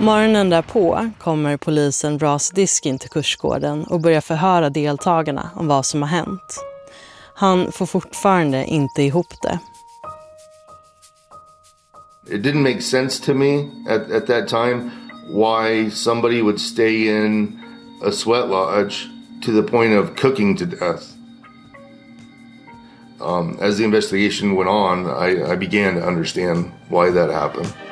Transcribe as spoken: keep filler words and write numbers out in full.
Morgonen därpå kommer polisen Ross Diskin till kursgården och börjar förhöra deltagarna om vad som har hänt. Han får fortfarande inte ihop det. It didn't make sense to me at, at that time why somebody would stay in a sweat lodge to the point of cooking to death. Um, as the investigation went on, I, I began to understand why that happened.